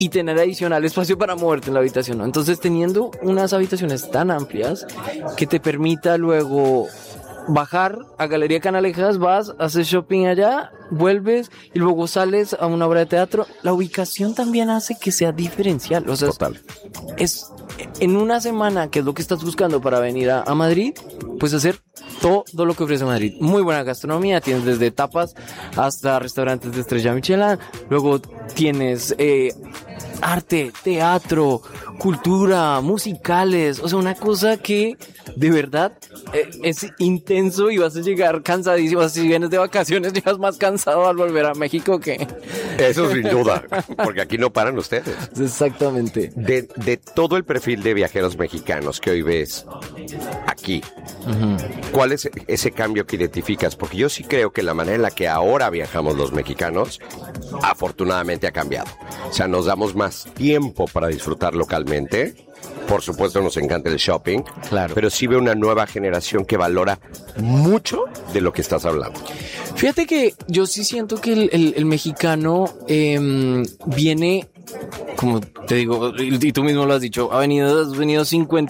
y tener adicional espacio para moverte en la habitación, ¿no? Entonces, teniendo unas habitaciones tan amplias que te permita luego bajar a Galería Canalejas, vas, haces shopping allá, vuelves y luego sales a una obra de teatro. La ubicación también hace que sea diferencial. O sea, total. Es en una semana, que es lo que estás buscando para venir a Madrid, puedes hacer todo lo que ofrece Madrid. Muy buena gastronomía, tienes desde tapas hasta restaurantes de estrella Michelin. Luego tienes arte, teatro, cultura, musicales, o sea, una cosa que de verdad es intenso y vas a llegar cansadísimo. Si vienes de vacaciones, llegas más cansado al volver a México que... Eso sin duda, porque aquí no paran ustedes. Exactamente. De todo el perfil de viajeros mexicanos que hoy ves aquí, ¿cuál es ese cambio que identificas? Porque yo sí creo que la manera en la que ahora viajamos los mexicanos, afortunadamente ha cambiado. O sea, nos damos más tiempo para disfrutar localmente. Por supuesto nos encanta el shopping, claro, pero sí veo una nueva generación que valora mucho de lo que estás hablando. Fíjate que yo sí siento que el mexicano viene, como te digo, y tú mismo lo has dicho, has venido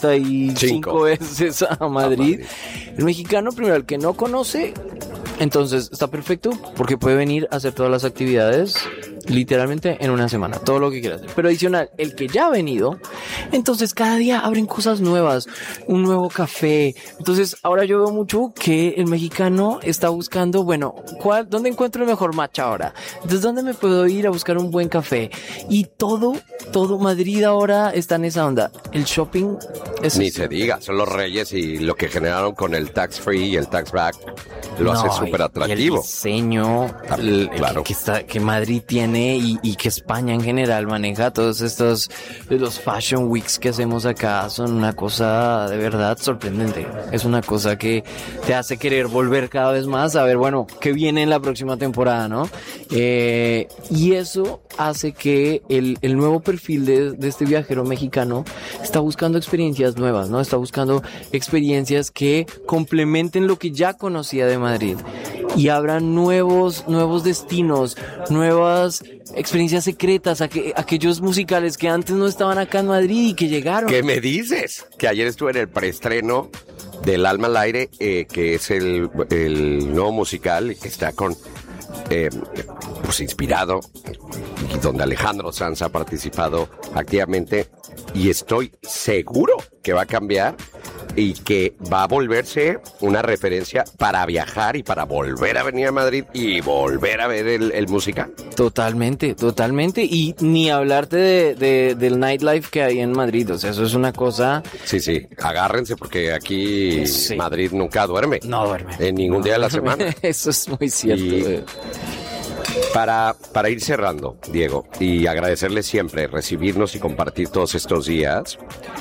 55 veces a Madrid. El mexicano, primero, el que no conoce, entonces está perfecto porque puede venir a hacer todas las actividades literalmente en una semana, todo lo que quiera hacer. Pero adicional, el que ya ha venido, entonces cada día abren cosas nuevas, un nuevo café. Entonces ahora yo veo mucho que el mexicano está buscando, bueno, ¿dónde encuentro el mejor matcha ahora? Entonces, ¿dónde me puedo ir a buscar un buen café? Y todo Madrid ahora está en esa onda. El shopping es... Ni se diga, son los reyes y lo que generaron con el tax free y el tax back lo hace súper atractivo. Y el diseño claro. que Madrid tiene y que España en general maneja, todos estos de los fashion weeks que hacemos acá son una cosa de verdad sorprendente. Es una cosa que te hace querer volver cada vez más a ver, bueno, qué viene en la próxima temporada, ¿no? Y eso hace que el nuevo perfil de este viajero mexicano está buscando experiencias nuevas, ¿no? Está buscando experiencias que complementen lo que ya conocía de Madrid y abran nuevos destinos, nuevas experiencias secretas, aquellos musicales que antes no estaban acá en Madrid y que llegaron. ¿Qué me dices? Que ayer estuve en el preestreno del Alma al Aire, que es el nuevo musical que está con pues inspirado, y donde Alejandro Sanz ha participado activamente, y estoy seguro que va a cambiar y que va a volverse una referencia para viajar y para volver a venir a Madrid y volver a ver el musical. Totalmente. Y ni hablarte del nightlife que hay en Madrid. O sea, eso es una cosa... Sí, agárrense porque aquí Madrid nunca duerme. No duerme. En ningún día de la semana. Eso es muy cierto. Y para ir cerrando, Diego, y agradecerle siempre recibirnos y compartir todos estos días,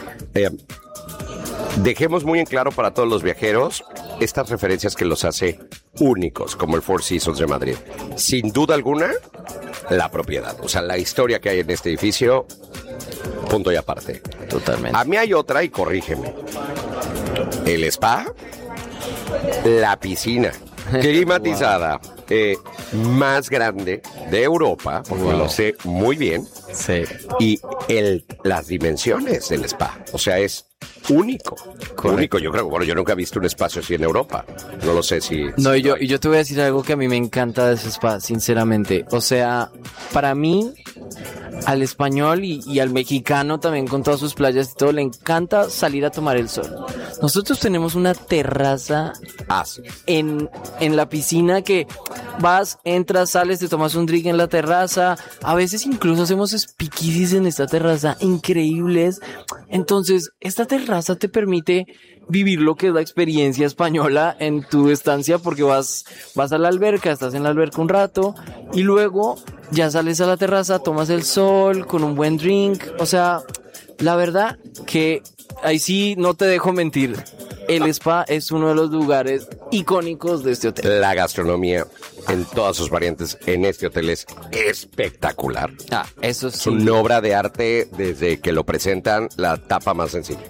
dejemos muy en claro para todos los viajeros estas referencias que los hace únicos, como el Four Seasons de Madrid. Sin duda alguna, la propiedad, o sea, la historia que hay en este edificio, punto y aparte. Totalmente. A mí hay otra, y corrígeme. El spa, la piscina climatizada, más grande de Europa, porque lo sé muy bien. Sí. Y las dimensiones del spa, o sea, es único. Correcto. Único, yo creo. Bueno, yo nunca he visto un espacio así en Europa. No lo sé si... No, y yo te voy a decir algo que a mí me encanta de ese spa, sinceramente. O sea, para mí, al español y al mexicano también, con todas sus playas y todo, le encanta salir a tomar el sol. Nosotros tenemos una terraza en la piscina que vas, entras, sales, te tomas un drink en la terraza. A veces incluso hacemos speakeasies en esta terraza increíbles. Entonces, esta terraza te permite vivir lo que es la experiencia española en tu estancia, porque vas a la alberca, estás en la alberca un rato y luego ya sales a la terraza, tomas el sol con un buen drink. O sea, la verdad que ahí sí no te dejo mentir. El spa es uno de los lugares icónicos de este hotel. La gastronomía en todas sus variantes en este hotel es espectacular. Eso sí. Es una obra de arte desde que lo presentan, la tapa más sencilla.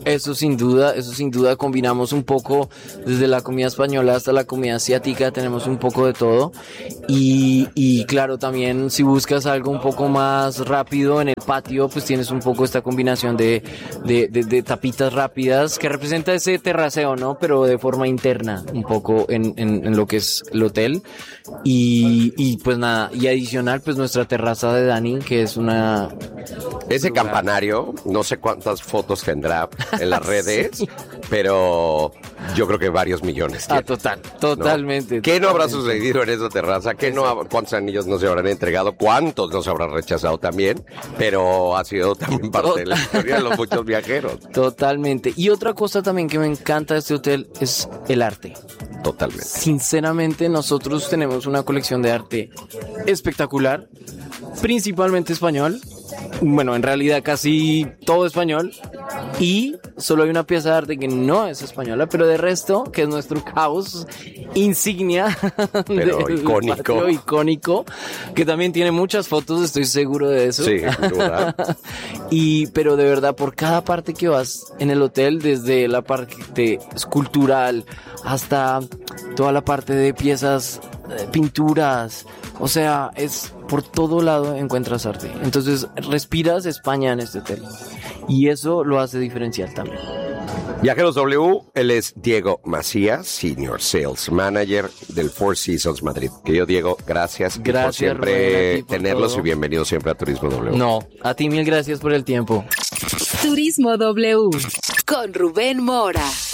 Eso sin duda combinamos un poco desde la comida española hasta la comida asiática, tenemos un poco de todo y claro, también si buscas algo un poco más rápido en el patio, pues tienes un poco esta combinación de tapitas rápidas que representa ese terraceo, ¿no? Pero de forma interna, un poco en lo que es el hotel y pues nada, y adicional pues nuestra terraza de Dani, que es una... Ese campanario, no sé cuántas fotos tendrá en las redes, sí, pero yo creo que varios millones tiene, totalmente. ¿No? ¿Qué no habrá sucedido en esa terraza? ¿Cuántos anillos no se habrán entregado? ¿Cuántos no se habrán rechazado también? Pero ha sido también parte de la historia de los muchos viajeros. Totalmente. Y otra cosa también que me encanta de este hotel es el arte. Totalmente. Sinceramente, nosotros tenemos una colección de arte espectacular, principalmente español. Bueno, en realidad casi todo español. Y solo hay una pieza de arte que no es española, pero de resto, que es nuestro caos insignia, pero icónico, que también tiene muchas fotos, estoy seguro de eso. Sí, sin duda. Pero de verdad, por cada parte que vas en el hotel, desde la parte escultural hasta toda la parte de piezas, pinturas, o sea, es por todo lado encuentras arte. Entonces respiras España en este hotel y eso lo hace diferencial también. Viajeros W, él es Diego Macías, Senior Sales Manager del Four Seasons Madrid. Querido Diego, gracias por siempre Rubén, tenerlos todo. Y bienvenidos siempre a Turismo W. No, a ti mil gracias por el tiempo. Turismo W con Rubén Mora.